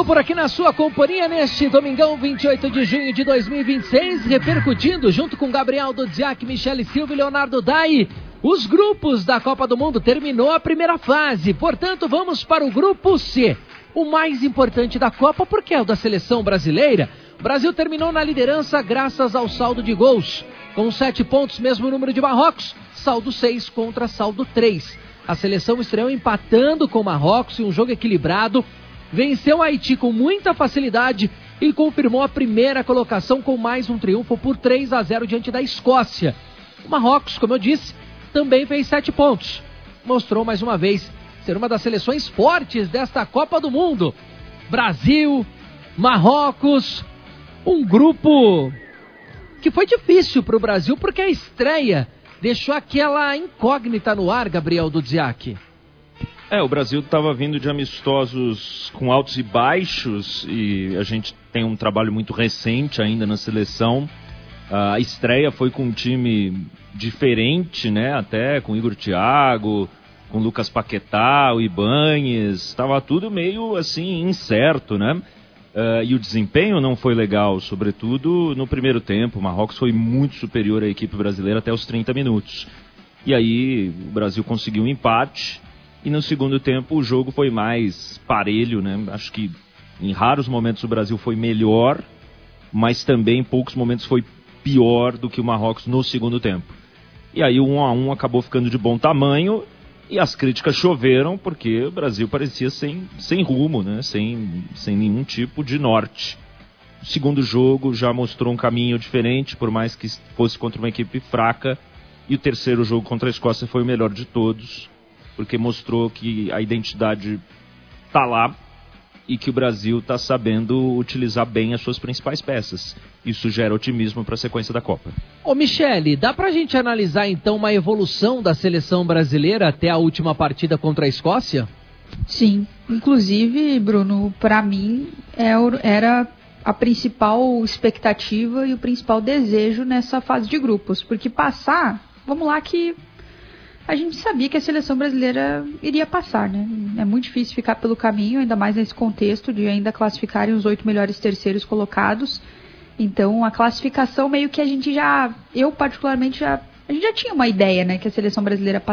Sigo por aqui na sua companhia neste domingão 28 de junho de 2026, repercutindo junto com Gabriel Dudziak, Michele Silva e Leonardo Dai, os grupos da Copa do Mundo. Terminou a primeira fase, portanto vamos para o grupo C, o mais importante da Copa, porque é o da seleção brasileira. O Brasil terminou na liderança graças ao saldo de gols, com 7 pontos, mesmo número de Marrocos, saldo 6 contra saldo 3. A seleção estreou empatando com o Marrocos em um jogo equilibrado, venceu a Haiti com muita facilidade e confirmou a primeira colocação com mais um triunfo por 3-0 diante da Escócia. O Marrocos, como eu disse, também fez 7 pontos. Mostrou mais uma vez ser uma das seleções fortes desta Copa do Mundo. Brasil, Marrocos, um grupo que foi difícil para o Brasil porque a estreia deixou aquela incógnita no ar, Gabriel Dudziak. O Brasil estava vindo de amistosos com altos e baixos e a gente tem um trabalho muito recente ainda na seleção. A estreia foi com um time diferente, né? Até com Igor Thiago, com Lucas Paquetá, o Ibáñez, estava tudo meio assim incerto, né? E o desempenho não foi legal, sobretudo no primeiro tempo. O Marrocos foi muito superior à equipe brasileira até os 30 minutos. E aí o Brasil conseguiu um empate. E no segundo tempo o jogo foi mais parelho, né? Acho que em raros momentos o Brasil foi melhor, mas também em poucos momentos foi pior do que o Marrocos no segundo tempo. E aí o 1-1 acabou ficando de bom tamanho e as críticas choveram porque o Brasil parecia sem rumo, né? Sem nenhum tipo de norte. O segundo jogo já mostrou um caminho diferente, por mais que fosse contra uma equipe fraca. E o terceiro jogo contra a Escócia foi o melhor de todos, porque mostrou que a identidade está lá e que o Brasil está sabendo utilizar bem as suas principais peças. Isso gera otimismo para a sequência da Copa. Ô Michele, dá pra gente analisar então uma evolução da seleção brasileira até a última partida contra a Escócia? Sim, inclusive, Bruno, para mim era a principal expectativa e o principal desejo nessa fase de grupos, porque vamos lá que a gente sabia que a seleção brasileira iria passar, né? É muito difícil ficar pelo caminho, ainda mais nesse contexto de ainda classificarem os 8 melhores terceiros colocados. Então, a classificação meio que a gente particularmente a gente já tinha uma ideia, né? Que a seleção brasileira